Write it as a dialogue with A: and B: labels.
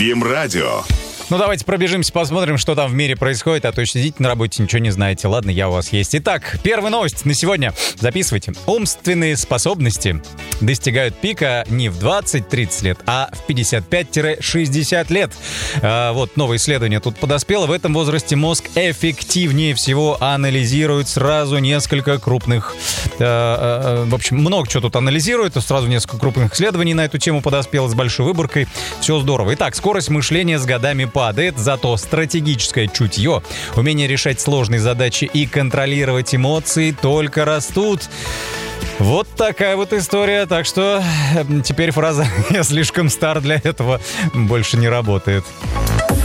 A: БИМ-радио.
B: Ну, давайте пробежимся, посмотрим, что там в мире происходит, а то сидите на работе, ничего не знаете. Ладно, я у вас есть. Итак, первая новость на сегодня. Записывайте. Умственные способности достигают пика не в 20-30 лет, а в 55-60 лет. Вот новое исследование тут подоспело. В этом возрасте мозг эффективнее всего анализирует сразу несколько крупных... в общем, много чего тут анализирует. Сразу несколько крупных исследований на эту тему подоспело с большой выборкой. Все здорово. Итак, скорость мышления с годами падает, зато стратегическое чутье, умение решать сложные задачи и контролировать эмоции только растут. Вот такая вот история. Так что теперь фраза «я слишком стар для этого» больше не работает.